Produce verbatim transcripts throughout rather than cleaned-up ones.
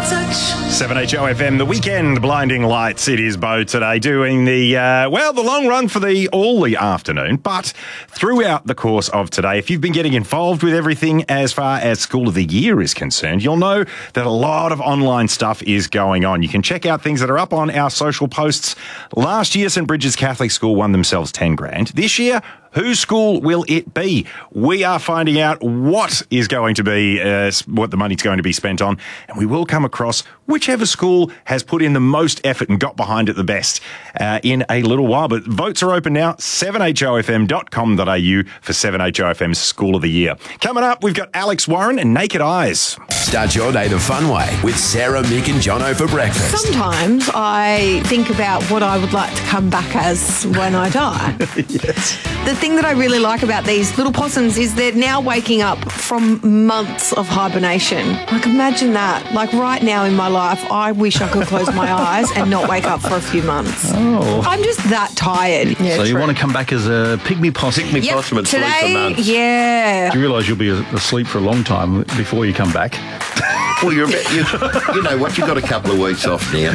seven H O F M, the weekend blinding lights. It is Bo today doing the, uh, well, the long run for the all the afternoon. But throughout the course of today, if you've been getting involved with everything as far as School of the Year is concerned, you'll know that a lot of online stuff is going on. You can check out things that are up on our social posts. Last year, St Bridget's Catholic School won themselves ten grand. This year, whose school will it be? We are finding out what is going to be, uh, what the money's going to be spent on, and we will come across whichever school has put in the most effort and got behind it the best uh, in a little while. But votes are open now, seven H O F M dot com dot a u for seven H O F M's School of the Year. Coming up, we've got Alex Warren and Naked Eyes. Start your day the fun way with Sarah, Mick and Jono for breakfast. Sometimes I think about what I would like to come back as when I die. Yes. The thing that I really like about these little possums is they're now waking up from months of hibernation. Like, imagine that. Like, right now in my life, I wish I could close my eyes and not wake up for a few months. Oh. I'm just that tired. Yeah, so you true. want to come back as a pygmy possum? Pygmy Yep, possum and sleep for today, months. yeah. Do you realise you'll be asleep for a long time before you come back? Well, you're a bit, you, you know what, you've got a couple of weeks off now.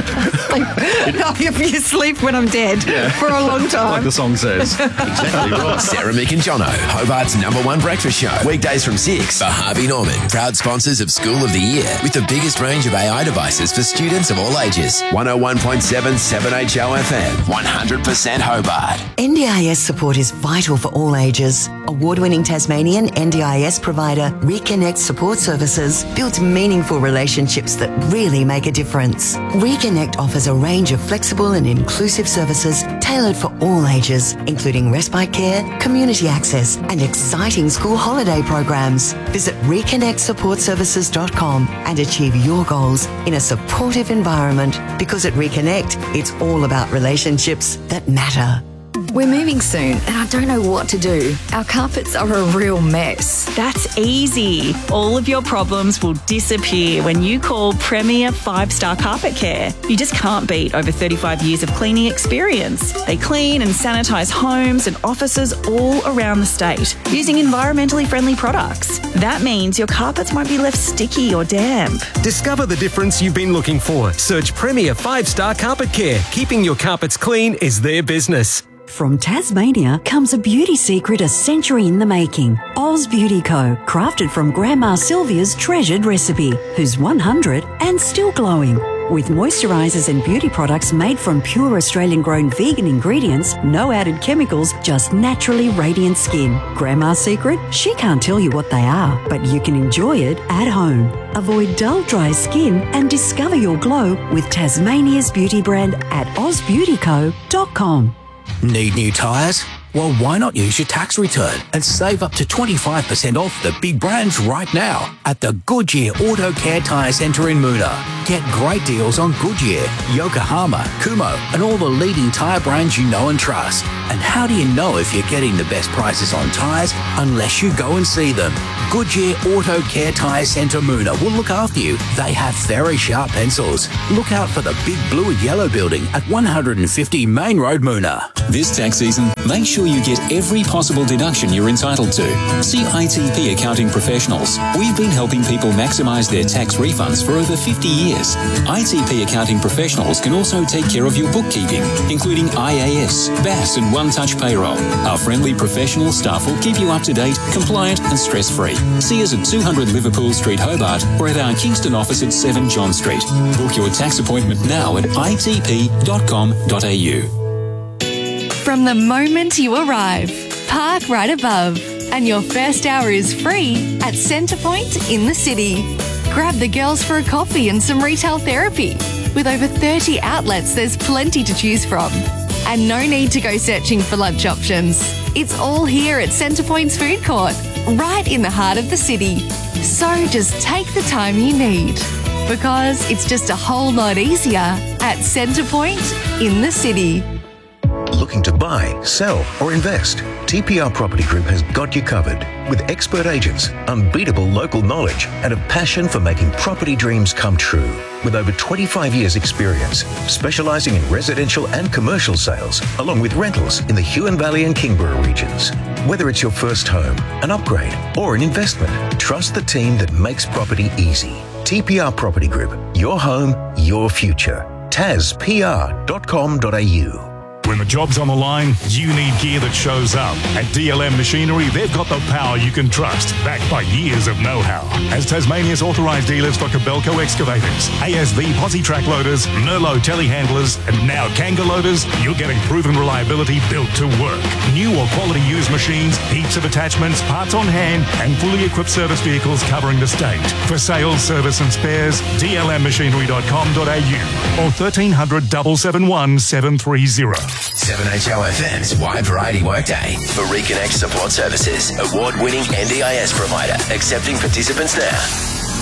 I'll be asleep when I'm dead for a long time. Like the song says. Exactly right. Sarah, Mick and Jono, Hobart's number one breakfast show. Weekdays from six for Harvey Norman, proud sponsors of School of the Year with the biggest range of A I devices for students of all ages. one oh one point seven seven H O F M, one hundred percent Hobart. N D I S support is vital for all ages. Award-winning Tasmanian N D I S provider Reconnect Support Services builds meaningful relationships that really make a difference. Reconnect offers a range of flexible and inclusive services tailored for all ages, including respite care, community access, and exciting school holiday programs. Visit reconnect support services dot com and achieve your goals in a supportive environment, because at Reconnect, it's all about relationships that matter. We're moving soon and I don't know what to do. Our carpets are a real mess. That's easy. All of your problems will disappear when you call Premier five star Carpet Care. You just can't beat over thirty-five years of cleaning experience. They clean and sanitise homes and offices all around the state using environmentally friendly products. That means your carpets won't be left sticky or damp. Discover the difference you've been looking for. Search Premier five star Carpet Care. Keeping your carpets clean is their business. From Tasmania comes a beauty secret a century in the making. Oz Beauty Co. Crafted from Grandma Sylvia's treasured recipe, who's one hundred and still glowing. With moisturisers and beauty products made from pure Australian-grown vegan ingredients, no added chemicals, just naturally radiant skin. Grandma's secret? She can't tell you what they are, but you can enjoy it at home. Avoid dull, dry skin and discover your glow with Tasmania's beauty brand at oz beauty co dot com. Need new tyres? Well, why not use your tax return and save up to twenty-five percent off the big brands right now at the Goodyear Auto Care Tyre Centre in Moona. Get great deals on Goodyear, Yokohama, Kumho and all the leading tyre brands you know and trust. And how do you know if you're getting the best prices on tyres unless you go and see them? Goodyear Auto Care Tyre Centre Moona will look after you. They have very sharp pencils. Look out for the big blue and yellow building at one hundred fifty Main Road, Moona. This tax season, make sure you get every possible deduction you're entitled to. See I T P Accounting Professionals. We've been helping people maximise their tax refunds for over fifty years. I T P Accounting Professionals can also take care of your bookkeeping, including I A S, B A S and One Touch Payroll. Our friendly professional staff will keep you up to date, compliant and stress-free. See us at two hundred Liverpool Street, Hobart, or at our Kingston office at seven John Street. Book your tax appointment now at I T P dot com dot a u. From the moment you arrive, park right above, and your first hour is free at Centrepoint in the city. Grab the girls for a coffee and some retail therapy. With over thirty outlets, there's plenty to choose from. And no need to go searching for lunch options. It's all here at Centrepoint's food court, right in the heart of the city. So just take the time you need, because it's just a whole lot easier at Centrepoint in the city. Looking to buy, sell or invest? T P R Property Group has got you covered with expert agents, unbeatable local knowledge and a passion for making property dreams come true. With over twenty-five years experience, specialising in residential and commercial sales, along with rentals in the Huon Valley and Kingborough regions. Whether it's your first home, an upgrade or an investment, trust the team that makes property easy. T P R Property Group. Your home, your future. tas p r dot com dot a u. When the job's on the line, you need gear that shows up. At D L M Machinery, they've got the power you can trust, backed by years of know-how. As Tasmania's authorised dealers for Kobelco excavators, A S V posi track loaders, Nerlo telehandlers, and now Kanga loaders, you're getting proven reliability built to work. New or quality used machines, heaps of attachments, parts on hand, and fully equipped service vehicles covering the state. For sales, service and spares, d l m machinery dot com dot a u or thirteen hundred, seven seven one, seven three zero. seven H O F M's Wide Variety Workday for Reconnect Support Services, award-winning N D I S provider, accepting participants now.